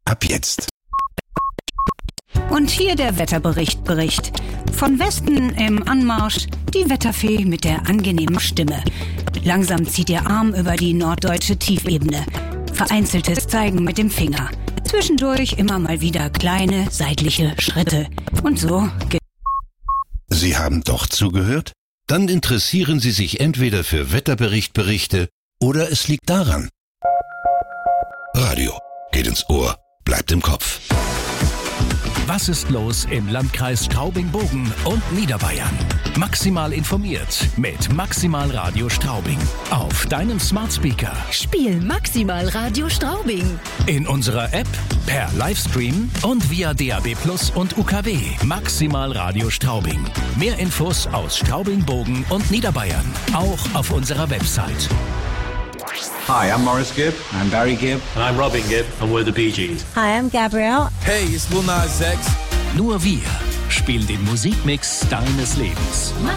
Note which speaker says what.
Speaker 1: Ab jetzt.
Speaker 2: Und hier der Wetterbericht. Von Westen im Anmarsch die Wetterfee mit der angenehmen Stimme. Langsam zieht ihr Arm über die norddeutsche Tiefebene. Vereinzeltes Zeigen mit dem Finger. Zwischendurch immer mal wieder kleine seitliche Schritte. Und so
Speaker 1: Sie haben doch zugehört? Dann interessieren Sie sich entweder für Wetterberichte oder es liegt daran. Radio geht ins Ohr, bleibt im Kopf.
Speaker 3: Was ist los im Landkreis Straubing-Bogen und Niederbayern? Maximal informiert mit Maximal Radio Straubing. Auf deinem Smart Speaker.
Speaker 4: Spiel Maximal Radio Straubing.
Speaker 3: In unserer App, per Livestream und via DAB+ und UKW. Maximal Radio Straubing. Mehr Infos aus Straubing-Bogen und Niederbayern. Auch auf unserer Website.
Speaker 5: Hi, I'm Maurice Gibb.
Speaker 6: I'm Barry Gibb.
Speaker 7: And I'm Robin Gibb, and we're the Bee Gees.
Speaker 8: Hi, I'm Gabrielle.
Speaker 9: Hey, it's Lil Nas X.
Speaker 3: Nur wir spielen den Musikmix deines Lebens.